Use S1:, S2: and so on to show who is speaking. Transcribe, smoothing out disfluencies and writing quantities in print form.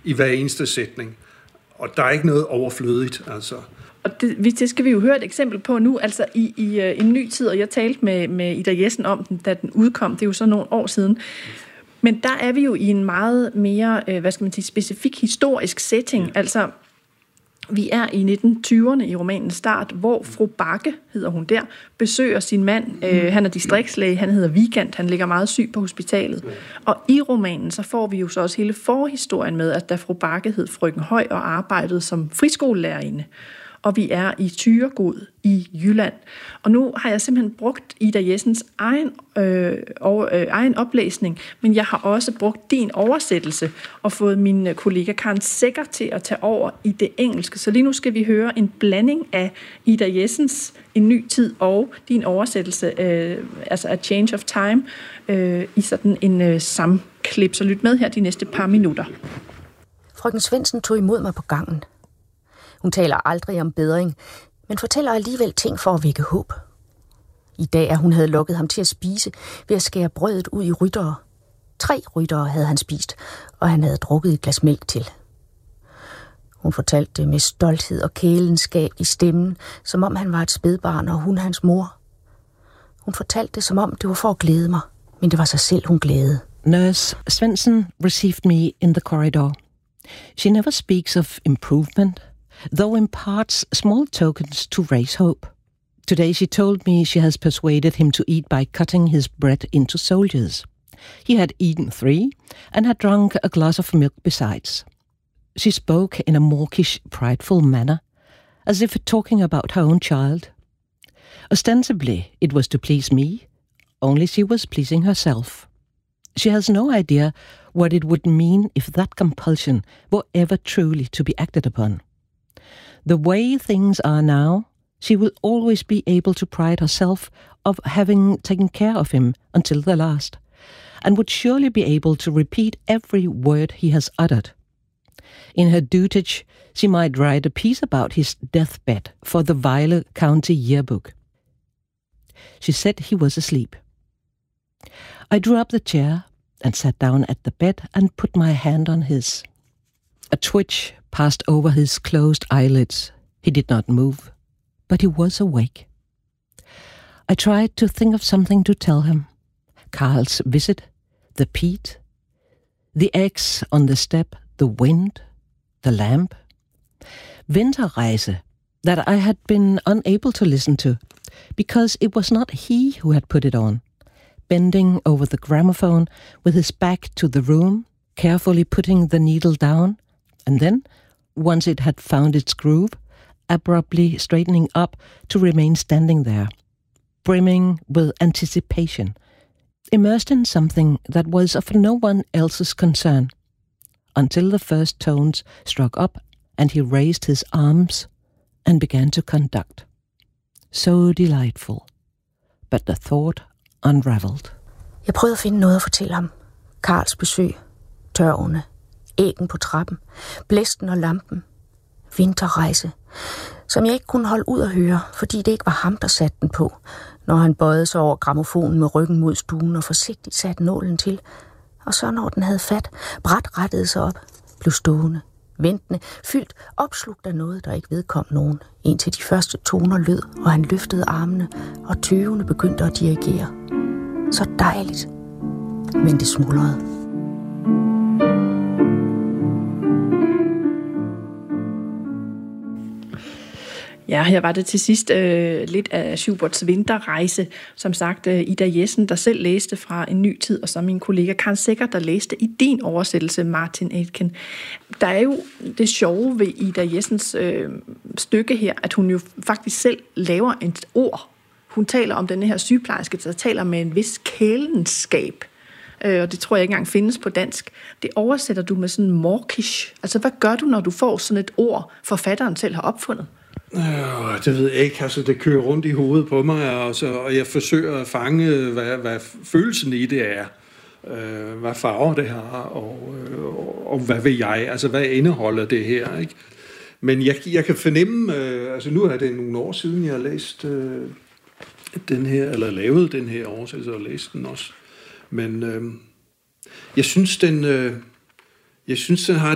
S1: i hver eneste sætning. Og der er ikke noget overflødigt, altså.
S2: Og det skal vi jo høre et eksempel på nu, altså i en ny tid, og jeg talte med Ida Jessen om den, da den udkom, det er jo så nogle år siden. Men der er vi jo i en meget mere, specifik historisk setting, altså vi er i 1920'erne i romanens start, hvor fru Bakke, hedder hun der, besøger sin mand. Han er distriktslæge, han hedder Vigand, han ligger meget syg på hospitalet. Og i romanen, så får vi jo så også hele forhistorien med, at da fru Bakke hed Frøken Høj og arbejdede som friskolelærerinde. Og vi er i Thyregod i Jylland. Og nu har jeg simpelthen brugt Ida Jessens egen oplæsning, men jeg har også brugt din oversættelse og fået min kollega Karen Secher til at tage over i det engelske. Så lige nu skal vi høre en blanding af Ida Jessens En ny tid og din oversættelse, altså A Change of Time, i sådan en samklip. Så lyt med her de næste par minutter.
S3: Frøken Svendsen tog imod mig på gangen. Hun taler aldrig om bedring, men fortæller alligevel ting for at vække håb. I dag, at hun havde lokket ham til at spise ved at skære brødet ud i ryttere. 3 ryttere havde han spist, og han havde drukket et glas mælk til. Hun fortalte det med stolthed og kælenskab i stemmen, som om han var et spædbarn, og hun hans mor. Hun fortalte det, som om det var for at glæde mig, men det var sig selv, hun glædede.
S4: Nurse Svendsen received me in the corridor. She never speaks of improvement, though imparts small tokens to raise hope. Today she told me she has persuaded him to eat by cutting his bread into soldiers. He had eaten 3 and had drunk a glass of milk besides. She spoke in a mawkish, prideful manner, as if talking about her own child. Ostensibly it was to please me, only she was pleasing herself. She has no idea what it would mean if that compulsion were ever truly to be acted upon. The way things are now, she will always be able to pride herself of having taken care of him until the last, and would surely be able to repeat every word he has uttered. In her dotage, she might write a piece about his deathbed for the Vejle County Yearbook. She said he was asleep. I drew up the chair and sat down at the bed and put my hand on his. A twitch passed over his closed eyelids. He did not move, but he was awake. I tried to think of something to tell him. Carl's visit, the peat, the eggs on the step, the wind, the lamp. Winterreise, that I had been unable to listen to, because it was not he who had put it on. Bending over the gramophone with his back to the room, carefully putting the needle down, and then, once it had found its groove, abruptly straightening up to remain standing there, brimming with anticipation, immersed in something that was of no one else's concern, until the first tones struck up and he raised his arms and began to conduct. So delightful, but the thought unraveled.
S3: Jeg prøvede at finde noget at fortælle ham. Karls besøg, tørvene, æggen på trappen, blæsten og lampen, vinterrejse, som jeg ikke kunne holde ud at høre, fordi det ikke var ham, der satte den på, når han bøjede sig over gramofonen med ryggen mod stuen og forsigtigt satte nålen til, og så når den havde fat, brat rettede sig op, blev stående, ventende, fyldt, opslugt af noget, der ikke vedkom nogen, indtil de første toner lød, og han løftede armene, og tøvende begyndte at dirigere. Så dejligt, men det smuldrede.
S2: Ja, her var det til sidst lidt af Schuberts Vinterrejse. Som sagt, Ida Jessen, der selv læste fra En ny tid, og så min kollega Karen Secher, der læste i din oversættelse, Martin Aitken. Der er jo det sjove ved Ida Jessens stykke her, at hun jo faktisk selv laver et ord. Hun taler om den her sygeplejerske, der taler med en vis kælenskab. Og det tror jeg ikke engang findes på dansk. Det oversætter du med sådan mawkish. Altså, hvad gør du, når du får sådan et ord, forfatteren selv har opfundet?
S1: Det ved jeg ikke. Altså, det kører rundt i hovedet på mig, og jeg forsøger at fange, hvad følelsen i det er. Hvad farver det har, og hvad vil jeg? Altså, hvad indeholder det her, ikke? Men jeg kan fornemme, altså nu er det nogle år siden, jeg har læst den her, eller lavet den her oversættelse, og læst den også. Men jeg synes, den har